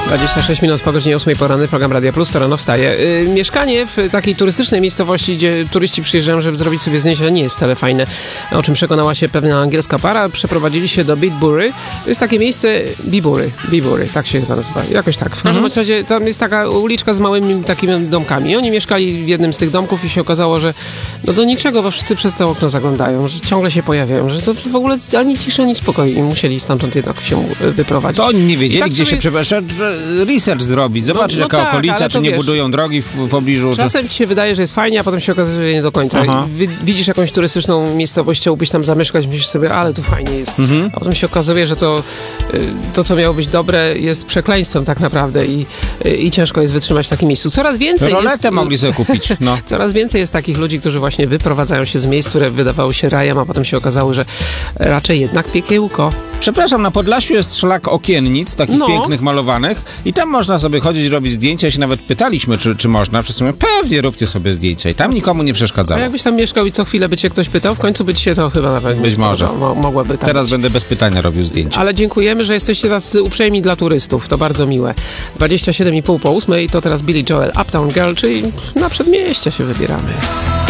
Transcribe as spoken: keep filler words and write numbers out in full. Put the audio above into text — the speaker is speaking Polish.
dwadzieścia sześć minut po godzinie ósmej poranny, program Radia Plus, to rano wstaje. Yy, mieszkanie w takiej turystycznej miejscowości, gdzie turyści przyjeżdżają, żeby zrobić sobie zdjęcia, nie jest wcale fajne, o czym przekonała się pewna angielska para. Przeprowadzili się do Beatbury. To jest takie miejsce, Bibury, Bibury, tak się chyba nazywa, jakoś tak. W każdym mhm. razie tam jest taka uliczka z małymi takimi domkami. Oni mieszkali w jednym z tych domków i się okazało, że no do niczego, bo wszyscy przez to okno zaglądają, że ciągle się pojawiają, że to w ogóle ani cisza, ani spokoju i musieli stamtąd jednak się wyprowadzić. To oni nie wiedzieli, tak gdzie sobie... się przepraszam, research zrobić, zobaczyć no, no jaka tak, okolica, czy nie wiesz, budują drogi w pobliżu. Czasem czy... ci się wydaje, że jest fajnie, a potem się okazuje, że nie do końca. Wy, widzisz jakąś turystyczną miejscowość, chciałbyś tam zamieszkać, myślisz sobie, ale tu fajnie jest. Mhm. A potem się okazuje, że to, to, co miało być dobre, jest przekleństwem tak naprawdę i, i ciężko jest wytrzymać w takim miejscu. Coraz więcej Roletę jest... mogli sobie kupić. No. Coraz więcej jest takich ludzi, którzy właśnie wyprowadzają się z miejsc, które wydawały się rajem, a potem się okazało, że raczej jednak piekiełko. Przepraszam, na Podlasiu jest szlak okiennic, takich no. pięknych, malowanych i tam można sobie chodzić, robić zdjęcia. Się nawet pytaliśmy, czy, czy można. Wszyscy mówią, pewnie róbcie sobie zdjęcia i tam nikomu nie przeszkadzało. A jakbyś tam mieszkał i co chwilę by cię ktoś pytał, w końcu by ci się to chyba nawet być może. Mo- mogłaby tak Teraz być. będę bez pytania robił zdjęcia. Ale dziękujemy, że jesteście tacy uprzejmi dla turystów. To bardzo miłe. dwadzieścia siedem i pół po ósmej to teraz Billy Joel, Uptown Girl, czyli na przedmieścia się wybieramy.